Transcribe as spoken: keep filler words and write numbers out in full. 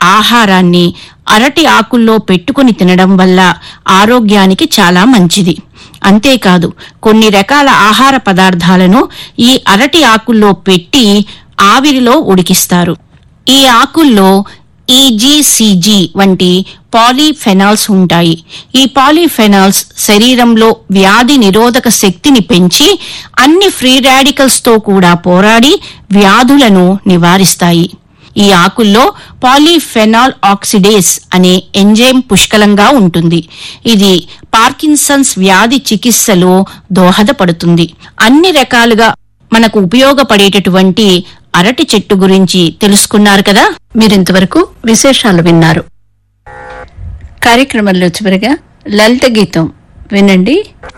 ఆహారాన్ని అరటి ఆకుల్లో పెట్టుకుని తినడం వల్ల ఆరోగ్యానికి చాలా మంచిది. అంతేకాదు కొన్ని రకాల ఆహార పదార్థాలను ఈ అరటి ఆకుల్లో పెట్టి ఆవిరిలో ఉడికిస్తారు. ఈ ఆకుల్లో ఈజీసీజీ వంటి పాలీఫెనాల్స్ ఉంటాయి. ఈ పాలీఫెనాల్స్ శరీరంలో వ్యాధి నిరోధక శక్తిని పెంచి అన్ని ఫ్రీ రాడికల్స్ తో కూడా పోరాడి వ్యాధులను నివారిస్తాయి. ఈ ఆకుల్లో పాలీఫెనాల్ ఆక్సిడేస్ అనే ఎంజైమ్ పుష్కలంగా ఉంటుంది. ఇది పార్కిన్సన్స్ వ్యాధి చికిత్సలో దోహదపడుతుంది. అన్ని రకాలుగా మనకు ఉపయోగపడేటటువంటి అరటి చెట్టు గురించి తెలుసుకున్నారు కదా. మీరింతవరకు విశేషాలు విన్నారు. కార్యక్రమంలో చివరిగా లలిత గీతం వినండి.